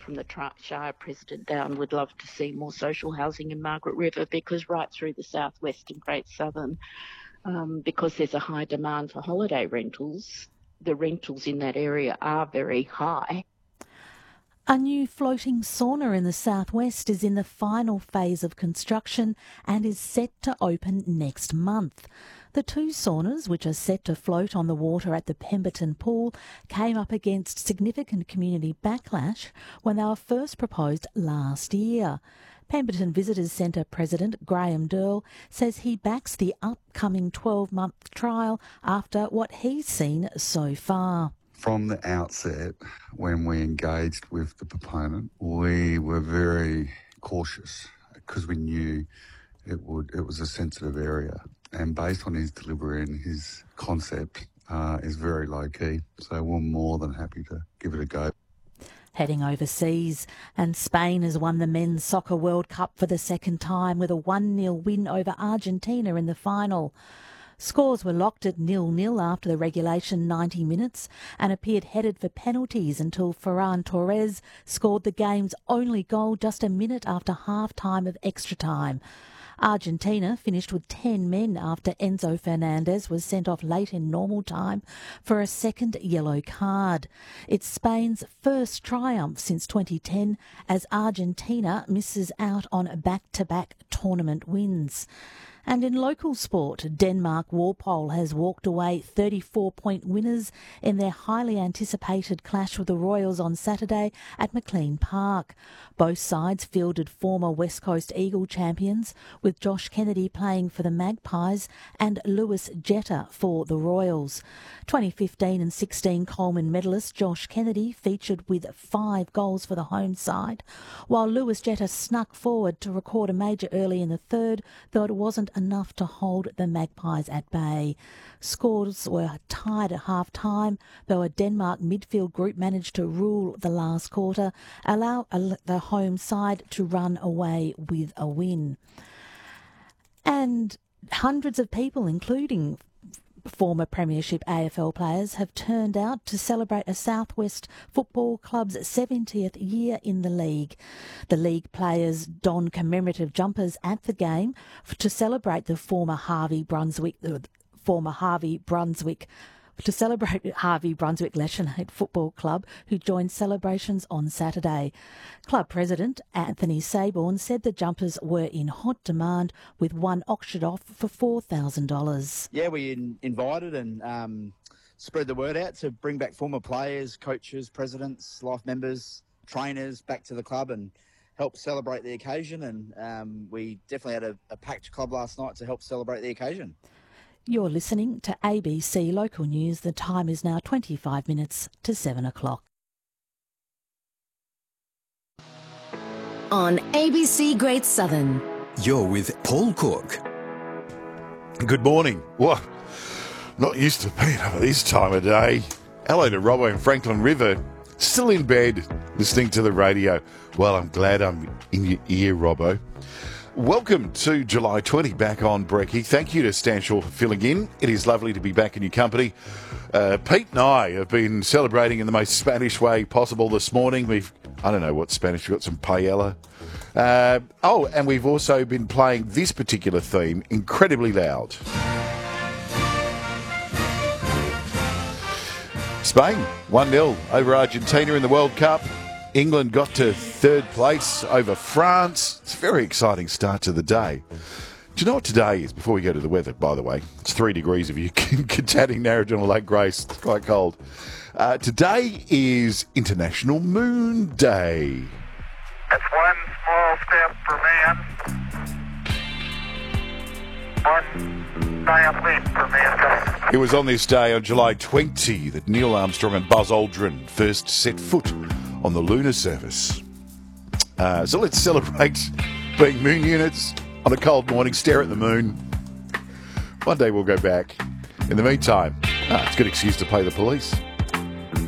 from the Shire President down would love to see more social housing in Margaret River, because right through the southwest and Great Southern, because there's a high demand for holiday rentals, the rentals in that area are very high. A new floating sauna in the southwest is in the final phase of construction and is set to open next month. The two saunas, which are set to float on the water at the Pemberton Pool, came up against significant community backlash when they were first proposed last year. Pemberton Visitors Centre President Graham Durl says he backs the upcoming 12-month trial after what he's seen so far. From the outset, when we engaged with the proponent, we were very cautious because we knew it was a sensitive area. And based on his delivery and his concept, is very low-key. So we're more than happy to give it a go. Heading overseas, and Spain has won the Men's Soccer World Cup for the second time with a 1-0 win over Argentina in the final. Scores were locked at 0-0 after the regulation 90 minutes and appeared headed for penalties until Ferran Torres scored the game's only goal just a minute after half-time of extra time. Argentina finished with 10 men after Enzo Fernandez was sent off late in normal time for a second yellow card. It's Spain's first triumph since 2010 as Argentina misses out on back-to-back tournament wins. And in local sport, Denmark Walpole has walked away 34-point winners in their highly anticipated clash with the Royals on Saturday at McLean Park. Both sides fielded former West Coast Eagle champions, with Josh Kennedy playing for the Magpies and Lewis Jetta for the Royals. 2015 and 16 Coleman medalist Josh Kennedy featured with 5 goals for the home side, while Lewis Jetta snuck forward to record a major early in the third, though it wasn't enough to hold the Magpies at bay. Scores were tied at half-time, though a Denmark midfield group managed to rule the last quarter, allow the home side to run away with a win. And hundreds of people, including former Premiership AFL players, have turned out to celebrate a Southwest Football Club's 70th year in the league. The league players don commemorative jumpers at the game to celebrate the former Harvey Brunswick Leschenault Football Club, who joined celebrations on Saturday. Club President Anthony Saborn said the jumpers were in hot demand, with one auctioned off for $4,000. Yeah, we invited and spread the word out to bring back former players, coaches, presidents, life members, trainers back to the club and help celebrate the occasion. And we definitely had a packed club last night to help celebrate the occasion. You're listening to ABC Local News. The time is now 25 minutes to 7 o'clock. On ABC Great Southern. You're with Paul Cook. Good morning. Well, not used to being up at this time of day. Hello to Robbo in Franklin River. Still in bed, listening to the radio. Well, I'm glad I'm in your ear, Robbo. Welcome to July 20, back on Brekkie. Thank you to Stan Shaw for filling in. It is lovely to be back in your company. Pete and I have been celebrating in the most Spanish way possible this morning. I don't know what Spanish, we've got some paella. And we've also been playing this particular theme incredibly loud. Spain, 1-0 over Argentina in the World Cup. England got to third place over France. It's a very exciting start to the day. Do you know what today is? Before we go to the weather, by the way, it's 3 degrees if you're Katahdin, Narrabeen or Lake Grace. It's quite cold. Today is International Moon Day. That's one small step for man, one giant leap for mankind. It was on this day, on July 20, that Neil Armstrong and Buzz Aldrin first set foot on the lunar surface. So let's celebrate being moon units on a cold morning, stare at the moon. One day we'll go back. In the meantime, it's a good excuse to pay the police.